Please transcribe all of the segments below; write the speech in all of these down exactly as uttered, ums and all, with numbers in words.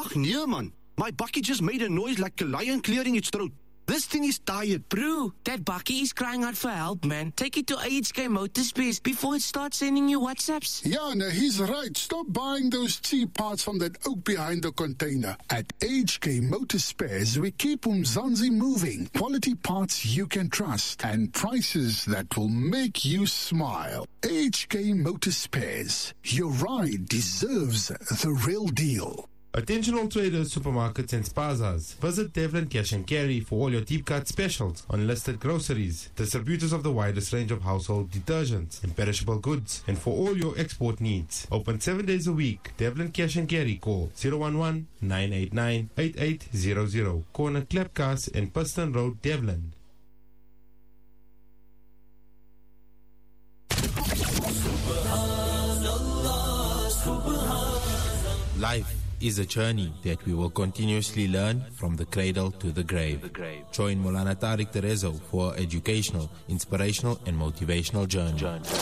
Ach nee man, my bakkie just made a noise like a lion clearing its throat. This thing is tired. Bro, that bakkie is crying out for help, man. Take it to A H K Motorspares before it starts sending you WhatsApps. Yeah, no, he's right. Stop buying those cheap parts from that oak behind the container. At A H K Motorspares, we keep Umzansi moving. Quality parts you can trust and prices that will make you smile. A H K Motorspares. Your ride deserves the real deal. Attention all traders, supermarkets and spazas. Visit Devlin Cash and Carry for all your deep cut specials on listed groceries, distributors of the widest range of household detergents and perishable goods, and for all your export needs. Open seven days a week. Devlin Cash and Carry. Call zero one one, nine eight nine, eight eight zero zero. Corner Klepkas and Preston Road, Devlin. Life is a journey that we will continuously learn from the cradle to the grave. Join Maulana Tariq Terezo for an educational, inspirational and motivational journey.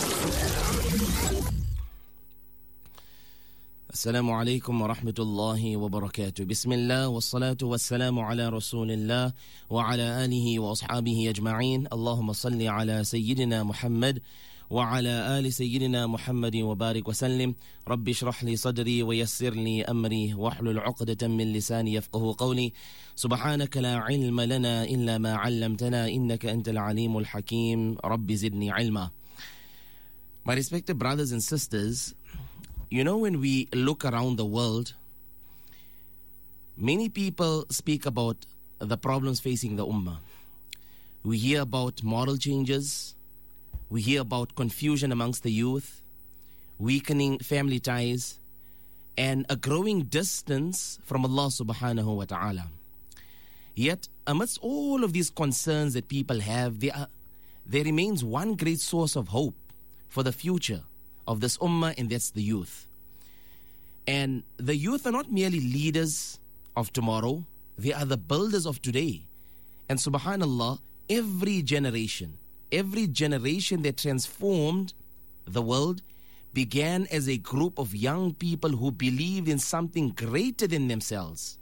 Assalamu alaikum wa rahmatullahi wa barakatuh. Bismillah wa salatu wa salamu ala rasulillah wa ala alihi wa ashabihi ajma'in. Allahumma salli ala Sayyidina Muhammad وعلى آل سيدنا محمد وبارك وسلم. رب اشرح لي صدري ويسر لي أمري واحلل عقدة من لساني يفقه قولي. سبحانك لا علم لنا إلا ما علمتنا إنك أنت العليم الحكيم. رب زدني علما. My respected brothers and sisters, you know, when we look around the world, many people speak about the problems facing the ummah. We hear about moral changes. We hear about confusion amongst the youth, weakening family ties, and a growing distance from Allah subhanahu wa ta'ala. Yet, amidst all of these concerns that people have, there, are, there remains one great source of hope for the future of this ummah, and that's the youth. And the youth are not merely leaders of tomorrow, they are the builders of today. And subhanallah, every generation, Every generation that transformed the world began as a group of young people who believed in something greater than themselves.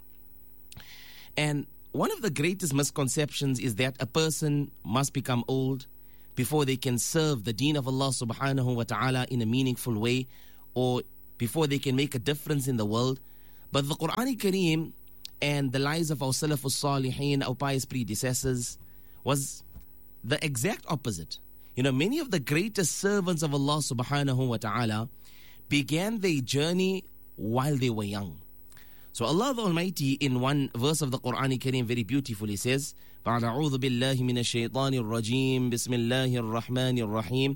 And one of the greatest misconceptions is that a person must become old before they can serve the deen of Allah subhanahu wa ta'ala in a meaningful way, or before they can make a difference in the world. But the Quran Kareem and the lives of our Salafus Salihin, our pious predecessors, was the exact opposite. You know, many of the greatest servants of Allah subhanahu wa ta'ala began their journey while they were young. So Allah the Almighty in one verse of the Quran Kareem very beautifully says, بَعْدَ أَعُوذُ بِاللَّهِ مِنَ الشَّيْطَانِ الرَّجِيمِ بِسْمِ اللَّهِ الرَّحْمَنِ الرَّحِيمِ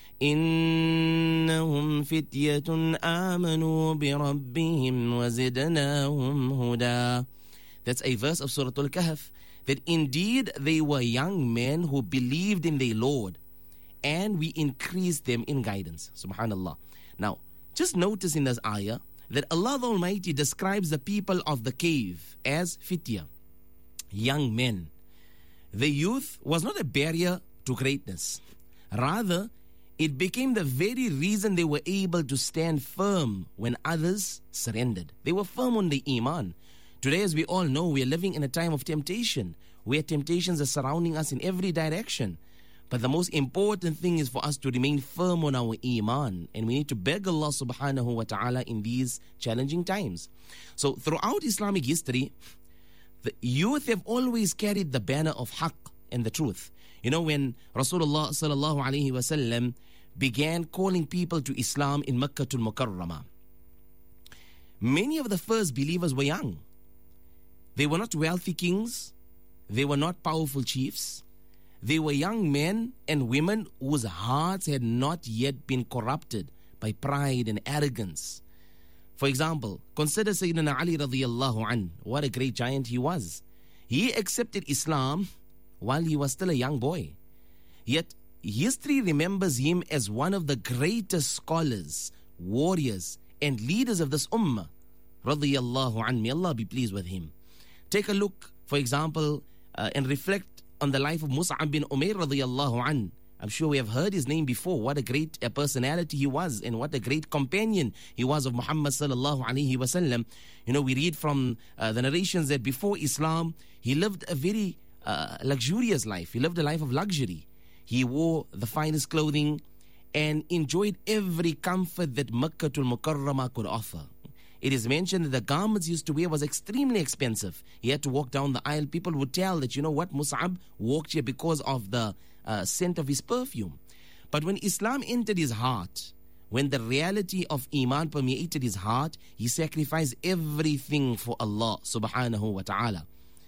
إِنَّهُمْ فِتْيَةٌ آمَنُوا بِرَبِّهِمْ وَزِدْنَاهُمْ هُدًى. That's a verse of Surah Al-Kahf, that indeed they were young men who believed in their Lord, and we increased them in guidance. Subhanallah. Now, just notice in this ayah that Allah the Almighty describes the people of the cave as fitya, young men. The youth was not a barrier to greatness. Rather, it became the very reason they were able to stand firm when others surrendered. They were firm on the iman. Today, as we all know, we are living in a time of temptation, where temptations are surrounding us in every direction. But the most important thing is for us to remain firm on our iman, and we need to beg Allah subhanahu wa ta'ala in these challenging times. So throughout Islamic history, the youth have always carried the banner of haqq and the truth. You know, when Rasulullah sallallahu alayhi wa sallam began calling people to Islam in Makkah al-Mukarramah, many of the first believers were young. They were not wealthy kings. They were not powerful chiefs. They were young men and women whose hearts had not yet been corrupted by pride and arrogance. For example, consider Sayyidina Ali radiyallahu an. What a great giant he was. He accepted Islam while he was still a young boy. Yet, history remembers him as one of the greatest scholars, warriors, and leaders of this ummah. Radiyallahu an. May Allah be pleased with him. Take a look, for example, uh, and reflect on the life of Mus'ab bin Umair radiyallahu an, I'm sure we have heard his name before. What a great uh, personality he was, and what a great companion he was of Muhammad sallallahu alaihi wasallam. You know, we read from uh, the narrations that before Islam, he lived a very uh, luxurious life. He lived a life of luxury. He wore the finest clothing and enjoyed every comfort that Makkatul Mukarramah could offer. It is mentioned that the garments he used to wear was extremely expensive. He had to walk down the aisle. People would tell that, you know what, Mus'ab walked here because of the uh, scent of his perfume. But when Islam entered his heart, when the reality of Iman permeated his heart, he sacrificed everything for Allah subhanahu wa ta'ala.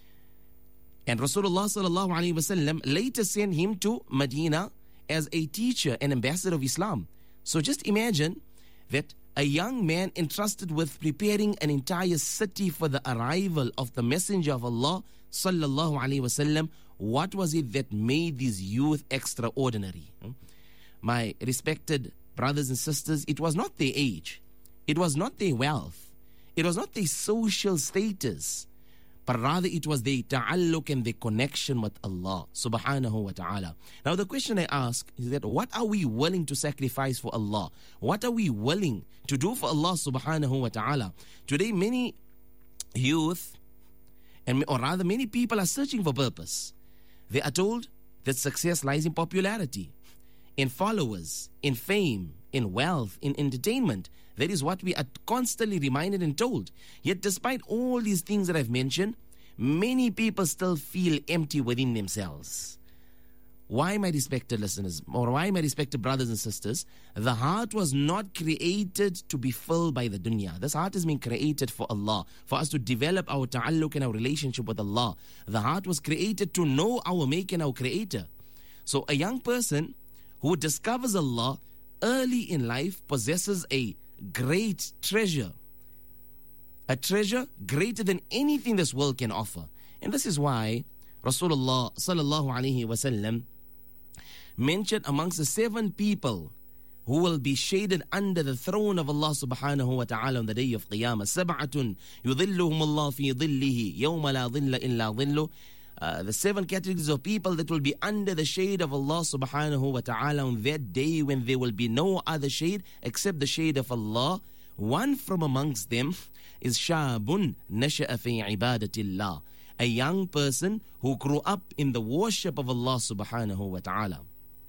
And Rasulullah sallallahu alayhi wa sallam later sent him to Medina as a teacher and ambassador of Islam. So just imagine that a young man entrusted with preparing an entire city for the arrival of the Messenger of Allah sallallahu alayhi wa sallam. What was it that made this youth extraordinary? My respected brothers and sisters, it was not their age, it was not their wealth, it was not their social status, but rather it was their ta'alluq and their connection with Allah subhanahu wa ta'ala. Now the question I ask is that what are we willing to sacrifice for Allah? What are we willing to do for Allah subhanahu wa ta'ala? Today many youth, and or rather many people are searching for purpose. They are told that success lies in popularity, in followers, in fame, in wealth, in entertainment. That is what we are constantly reminded and told. Yet despite all these things that I've mentioned, many people still feel empty within themselves. Why, my respected listeners, or why, my respected brothers and sisters? The heart was not created to be filled by the dunya. This heart has been created for Allah, for us to develop our ta'alluq and our relationship with Allah. The heart was created to know our Maker and our Creator. So a young person who discovers Allah early in life possesses a great treasure, a treasure greater than anything this world can offer. And this is why Rasulullah sallallahu alaihi wasallam mentioned amongst the seven people who will be shaded under the throne of Allah subhanahu wa ta'ala on the day of Qiyamah. Sab'atun yudhilluhum Allah fi dhillihi yawma la dhilla illa dhillu. Uh, the seven categories of people that will be under the shade of Allah subhanahu wa ta'ala on that day when there will be no other shade except the shade of Allah. One from amongst them is shabun nasha'a fi ibadatillah, a young person who grew up in the worship of Allah subhanahu wa ta'ala.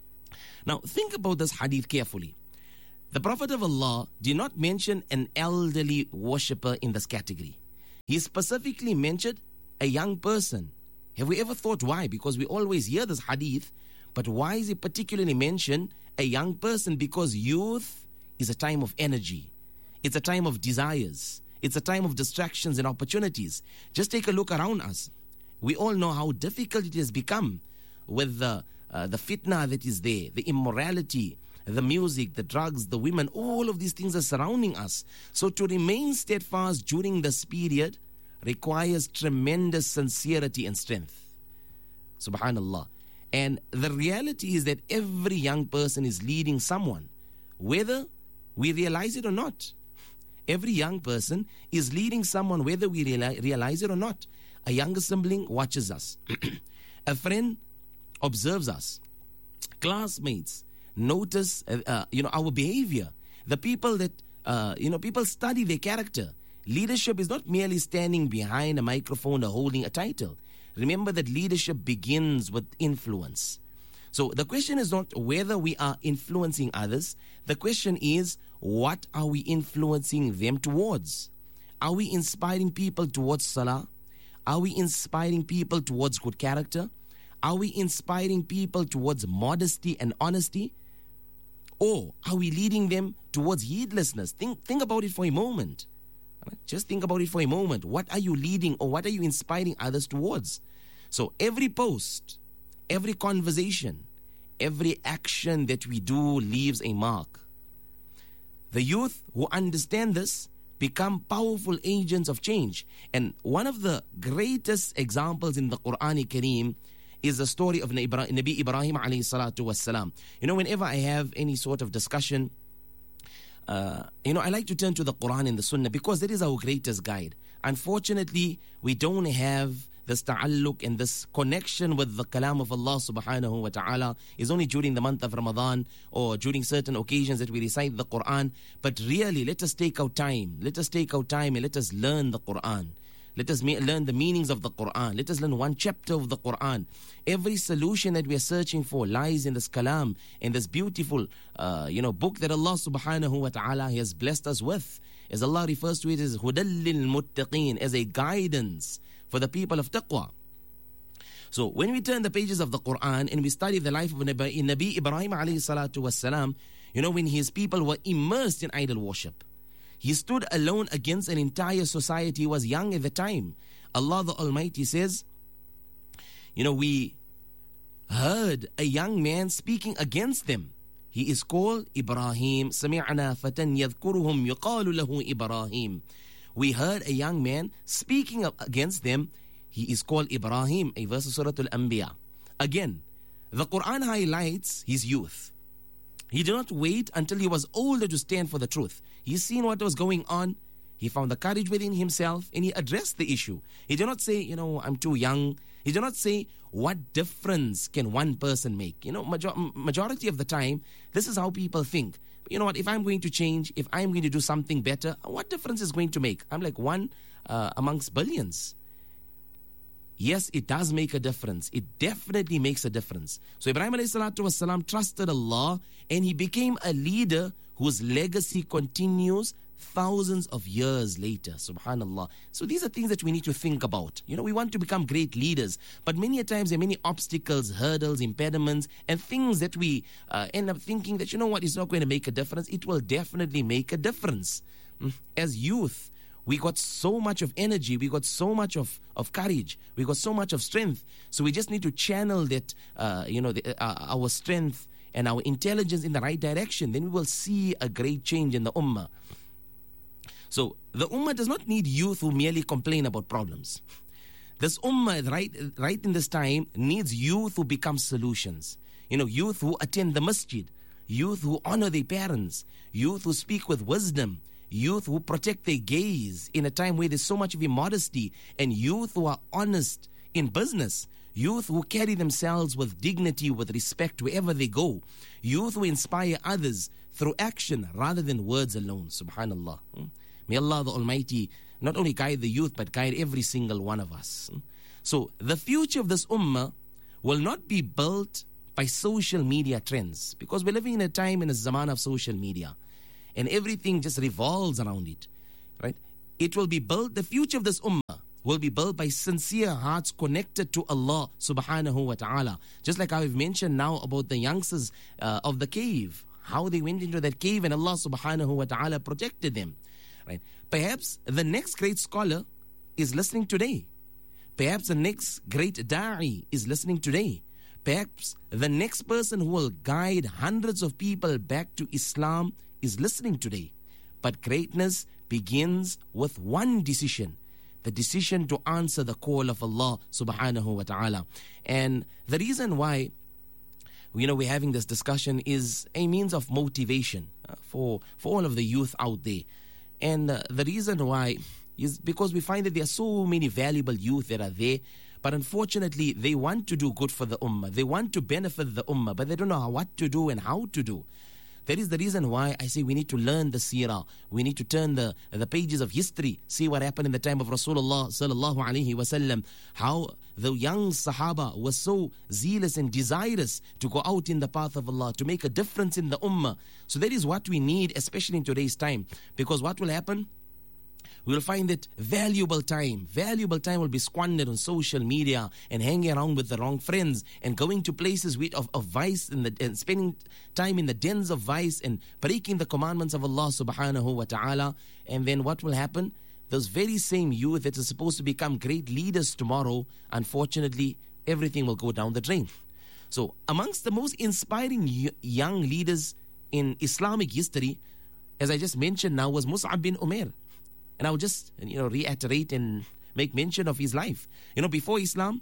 Now think about this hadith carefully. The Prophet of Allah did not mention an elderly worshipper in this category. He specifically mentioned a young person. Have we ever thought why? Because we always hear this hadith, but why is it particularly mentioned a young person? Because youth is a time of energy. It's a time of desires. It's a time of distractions and opportunities. Just take a look around us. We all know how difficult it has become with the, uh, the fitna that is there, the immorality, the music, the drugs, the women, all of these things are surrounding us. So to remain steadfast during this period requires tremendous sincerity and strength. Subhanallah. And the reality is that every young person is leading someone, whether we realize it or not. Every young person is leading someone, whether we reali- realize it or not. A younger sibling watches us. A friend observes us. Classmates notice, uh, uh, you know, our behavior. The people that, uh, you know, people study their character. Leadership is not merely standing behind a microphone or holding a title. Remember that leadership begins with influence. So the question is not whether we are influencing others. The question is, what are we influencing them towards? Are we inspiring people towards salah? Are we inspiring people towards good character? Are we inspiring people towards modesty and honesty? Or are we leading them towards heedlessness? Think, think about it for a moment. Just think about it for a moment. What are you leading or what are you inspiring others towards? So every post, every conversation, every action that we do leaves a mark. The youth who understand this become powerful agents of change. And one of the greatest examples in the Quran Kareem is the story of Nabi Ibrahim alayhi salatu wassalam. You know, whenever I have any sort of discussion, uh, you know, I like to turn to the Quran and the Sunnah because that is our greatest guide. Unfortunately, we don't have this ta'alluq and this connection with the kalam of Allah subhanahu wa ta'ala is only during the month of Ramadan or during certain occasions that we recite the Quran. But really, let us take our time. Let us take our time and let us learn the Quran. Let us me- learn the meanings of the Quran. Let us learn one chapter of the Quran. Every solution that we are searching for lies in this kalam, in this beautiful uh, you know, book that Allah subhanahu wa ta'ala has blessed us with. As Allah refers to it as hudal lil muttaqeen, as a guidance for the people of taqwa. So when we turn the pages of the Quran and we study the life of Nabi, Nabi Ibrahim alayhi salatu wasalam, you know, when his people were immersed in idol worship, he stood alone against an entire society. He was young at the time. Allah the Almighty says, you know, we heard a young man speaking against them. He is called Ibrahim. Sami'na fatan yadhkuruhum yuqalu lahu Ibrahim. We heard a young man speaking against them. He is called Ibrahim, a verse of Surah Al-Anbiya. Again, the Quran highlights his youth. He did not wait until he was older to stand for the truth. He seen what was going on. He found the courage within himself and he addressed the issue. He did not say, you know, I'm too young. He did not say, what difference can one person make? You know, major- majority of the time, this is how people think. You know what, if I'm going to change, if I'm going to do something better, what difference is going to make? I'm like one uh, amongst billions. Yes, it does make a difference. It definitely makes a difference. So Ibrahim alayhi salatu wasalam trusted Allah and he became a leader whose legacy continues thousands of years later. Subhanallah. So these are things that we need to think about. You know, we want to become great leaders, but many a times there are many obstacles, hurdles, impediments, and things that we uh, end up thinking that, you know what, it's not going to make a difference. It will definitely make a difference. As youth, we got so much of energy, we got so much of, of courage, we got so much of strength. So we just need to channel that, uh, you know, the, uh, our strength and our intelligence in the right direction. Then we will see a great change in the ummah. So the ummah does not need youth who merely complain about problems. This ummah, right, right in this time, needs youth who become solutions. You know, youth who attend the masjid, youth who honor their parents, youth who speak with wisdom, youth who protect their gaze in a time where there's so much of immodesty, and youth who are honest in business, youth who carry themselves with dignity, with respect wherever they go, youth who inspire others through action rather than words alone. Subhanallah. May Allah the Almighty not only guide the youth, but guide every single one of us. So the future of this ummah will not be built by social media trends, because we're living in a time, in a zaman of social media, and everything just revolves around it, right? It will be built, the future of this ummah will be built by sincere hearts connected to Allah subhanahu wa ta'ala. Just like I've mentioned now about the youngsters uh, of the cave, how they went into that cave and Allah subhanahu wa ta'ala protected them. Right? Perhaps the next great scholar is listening today. Perhaps the next great da'i is listening today. Perhaps the next person who will guide hundreds of people back to Islam is listening today. But greatness begins with one decision. The decision to answer the call of Allah subhanahu wa ta'ala. And the reason why, you know, we're having this discussion is a means of motivation uh, for, for all of the youth out there. And uh, the reason why is because we find that there are so many valuable youth that are there, but unfortunately they want to do good for the ummah. They want to benefit the ummah, but they don't know what to do and how to do. That is the reason why I say we need to learn the seerah. We need to turn the, the pages of history, see what happened in the time of Rasulullah sallallahu alaihi wasallam, how the young Sahaba was so zealous and desirous to go out in the path of Allah, to make a difference in the ummah. So that is what we need, especially in today's time. Because what will happen? We will find that valuable time, valuable time will be squandered on social media and hanging around with the wrong friends and going to places with, of, of vice and, the, and spending time in the dens of vice and breaking the commandments of Allah subhanahu wa ta'ala. And then what will happen? Those very same youth that are supposed to become great leaders tomorrow, unfortunately, everything will go down the drain. So amongst the most inspiring young leaders in Islamic history, as I just mentioned now, was Mus'ab bin Umair. And I will just, you know, reiterate and make mention of his life. You know, before Islam,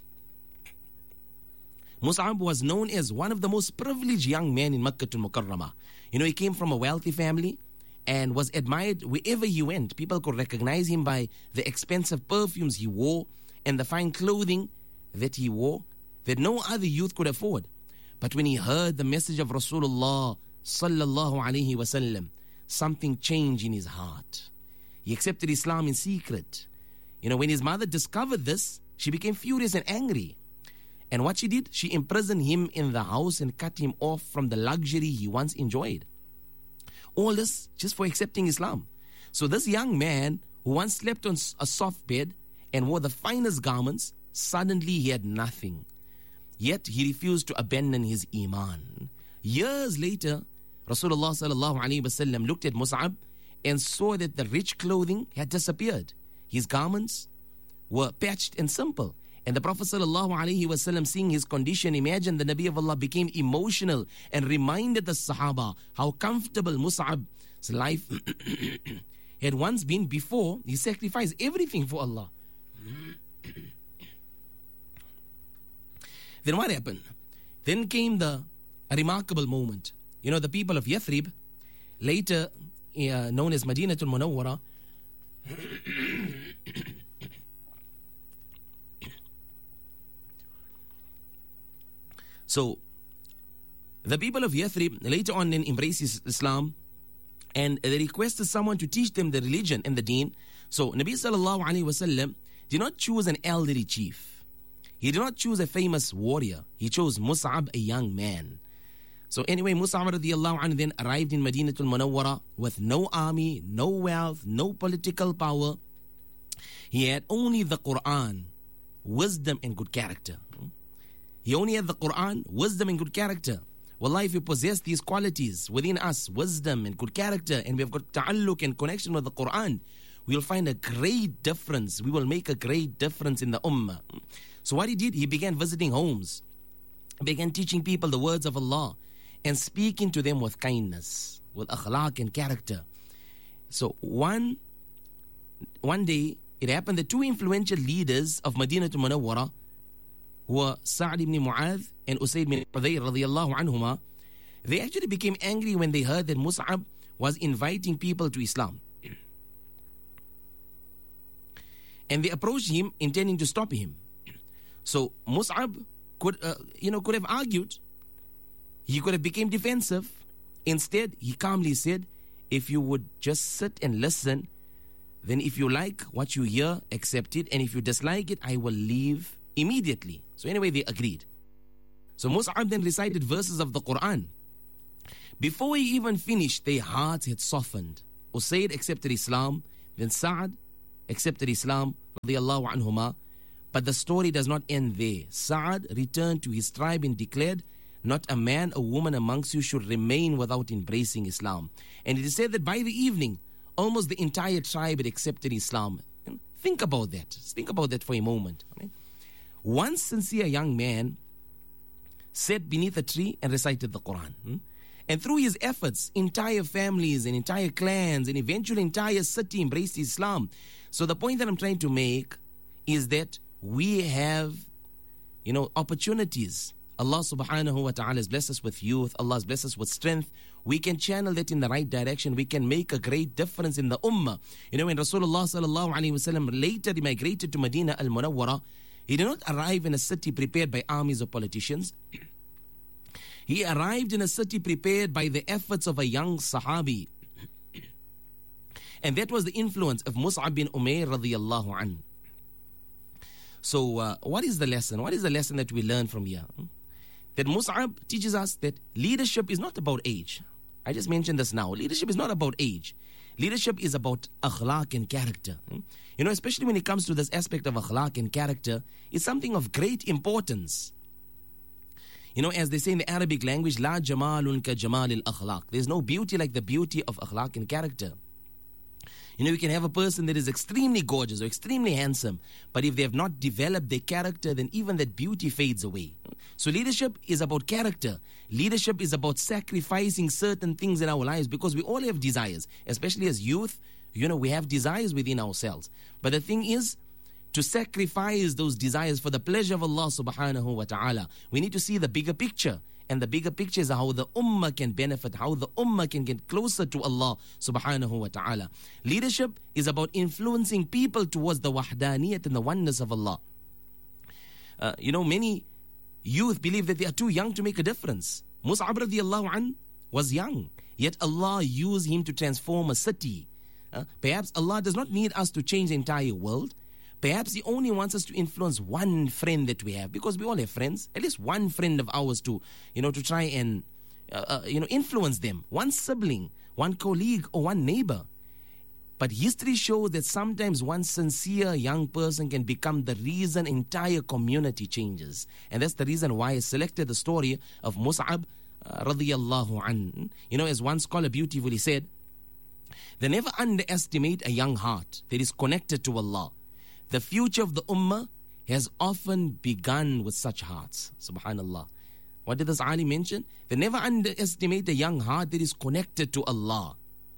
Mus'ab was known as one of the most privileged young men in Makkah al-Mukarramah. You know, he came from a wealthy family and was admired wherever he went. People could recognize him by the expensive perfumes he wore and the fine clothing that he wore that no other youth could afford. But when he heard the message of Rasulullah sallallahu alaihi wasallam, something changed in his heart. He accepted Islam in secret. You know, when his mother discovered this, she became furious and angry. And what she did, she imprisoned him in the house and cut him off from the luxury he once enjoyed. All this just for accepting Islam. So this young man who once slept on a soft bed and wore the finest garments, suddenly he had nothing. Yet he refused to abandon his iman. Years later, Rasulullah sallallahu alaihi wasallam looked at Mus'ab and saw that the rich clothing had disappeared. His garments were patched and simple. And the Prophet sallallahu alaihi wasallam, seeing his condition, imagined the Nabi of Allah became emotional and reminded the Sahaba how comfortable Mus'ab's life had once been before he sacrificed everything for Allah. Then what happened? Then came the a remarkable moment. You know, the people of Yathrib, later uh, known as Madinatul Munawwara, so the people of Yathrib later on then embraced Islam, and they requested someone to teach them the religion and the deen. So Nabi sallallahu alaihi wasallam did not choose an elderly chief. He did not choose a famous warrior. He chose Mus'ab, a young man. So anyway, Mus'ab radiallahu anhu then arrived in Madinatul Munawwara with no army, no wealth, no political power. He had only the Quran, wisdom and good character. He only had the Quran, wisdom and good character. Wallahi, if we possess these qualities within us, wisdom and good character, and we have got ta'alluq and connection with the Quran, we'll find a great difference. We will make a great difference in the ummah. So what he did, he began visiting homes, began teaching people the words of Allah, and speaking to them with kindness, with akhlaq and character. So one, one day, it happened that two influential leaders of Madinatul Munawwara, who were Sa'd ibn Mu'adh and Usayd ibn Hudayr radiyallahu anhuma, they actually became angry when they heard that Mus'ab was inviting people to Islam. And they approached him intending to stop him. So Mus'ab could, uh, you know, could have argued. He could have become defensive. Instead, he calmly said, if you would just sit and listen, then if you like what you hear, accept it. And if you dislike it, I will leave immediately. So anyway, they agreed. So Mus'ab then recited verses of the Quran. Before he even finished, their hearts had softened. Usayd accepted Islam, then Sa'd accepted Islam, radiyallahu anhuma. But the story does not end there. Sa'd returned to his tribe and declared, not a man or woman amongst you should remain without embracing Islam. And it is said that by the evening, almost the entire tribe had accepted Islam. Think about that. Think about that for a moment. I mean, one sincere young man sat beneath a tree and recited the Quran. And through his efforts, entire families and entire clans and eventually entire city embraced Islam. So the point that I'm trying to make is that we have, you know, opportunities. Allah subhanahu wa ta'ala has blessed us with youth. Allah has blessed us with strength. We can channel that in the right direction. We can make a great difference in the ummah. You know, when Rasulullah sallallahu alaihi wasallam later migrated to Medina al-Munawwara, he did not arrive in a city prepared by armies or politicians. He arrived in a city prepared by the efforts of a young Sahabi. And that was the influence of Mus'ab bin Umair radiyallahu anhu. So uh, what is the lesson? What is the lesson that we learn from here? That Mus'ab teaches us that leadership is not about age. I just mentioned this now. Leadership is not about age. Leadership is about akhlaq and character. You know, especially when it comes to this aspect of akhlaq and character, it's something of great importance. You know, as they say in the Arabic language, La jamalun ka jamalil akhlaq. There's no beauty like the beauty of akhlaq and character. You know, you can have a person that is extremely gorgeous or extremely handsome, but if they have not developed their character, then even that beauty fades away. So leadership is about character. Leadership is about sacrificing certain things in our lives, because we all have desires, especially as youth. You know, we have desires within ourselves. But the thing is, to sacrifice those desires for the pleasure of Allah subhanahu wa ta'ala, we need to see the bigger picture. And the bigger picture is how the ummah can benefit, how the ummah can get closer to Allah subhanahu wa ta'ala. Leadership is about influencing people towards the wahdaniyat and the oneness of Allah. uh, you know, many youth believe that they are too young to make a difference. Mus'ab radiallahu an was young, yet Allah used him to transform a city. Uh, perhaps Allah does not need us to change the entire world. Perhaps He only wants us to influence one friend that we have, because we all have friends. At least one friend of ours to, you know, to try and, uh, uh, you know, influence them. One sibling, one colleague, or one neighbor. But history shows that sometimes one sincere young person can become the reason entire community changes. And that's the reason why I selected the story of Mus'ab uh, radiyallahu an. You know, as one scholar beautifully said, they never underestimate a young heart that is connected to Allah. The future of the ummah has often begun with such hearts. Subhanallah. What did this alim mention? They never underestimate a young heart that is connected to Allah.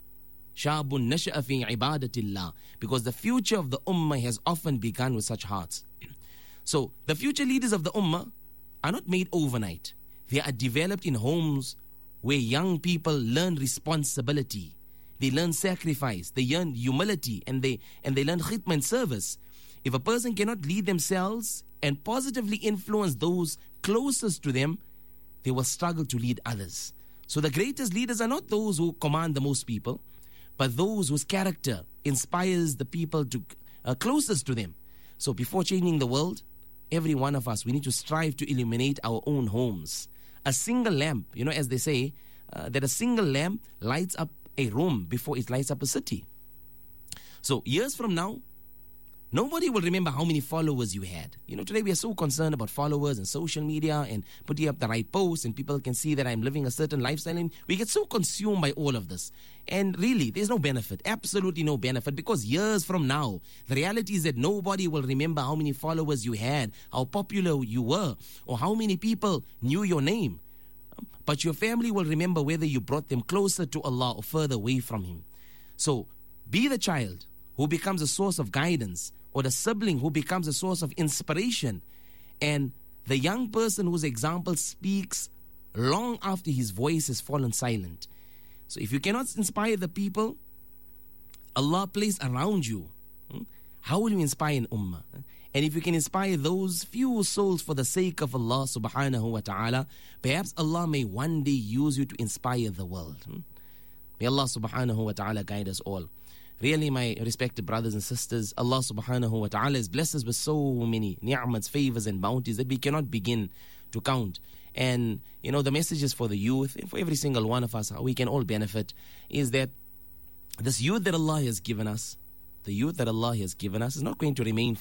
Shabun nasha'a fi ibadatillah. Because the future of the ummah has often begun with such hearts. So, the future leaders of the ummah are not made overnight. They are developed in homes where young people learn responsibility. They learn sacrifice. They learn humility. And they, and they learn khidmah and service. If a person cannot lead themselves and positively influence those closest to them, they will struggle to lead others. So the greatest leaders are not those who command the most people, but those whose character inspires the people to uh, closest to them. So before changing the world, every one of us, we need to strive to illuminate our own homes. A single lamp, you know, as they say, uh, that a single lamp lights up a room before it lights up a city. So years from now, nobody will remember how many followers you had. You know, today we are so concerned about followers and social media and putting up the right posts, and people can see that I'm living a certain lifestyle, and we get so consumed by all of this. And really, there's no benefit, absolutely no benefit, because years from now, the reality is that nobody will remember how many followers you had, how popular you were, or how many people knew your name. But your family will remember whether you brought them closer to Allah or further away from Him. So, be the child who becomes a source of guidance, or the sibling who becomes a source of inspiration, and the young person whose example speaks long after his voice has fallen silent. So if you cannot inspire the people Allah placed around you, how will you inspire an ummah? And if you can inspire those few souls for the sake of Allah subhanahu wa ta'ala, perhaps Allah may one day use you to inspire the world. May Allah subhanahu wa ta'ala guide us all. Really, my respected brothers and sisters, Allah subhanahu wa ta'ala has blessed us with so many ni'mats, favors and bounties that we cannot begin to count. And, you know, the messages for the youth and for every single one of us, how we can all benefit, is that this youth that Allah has given us, the youth that Allah has given us is not going to remain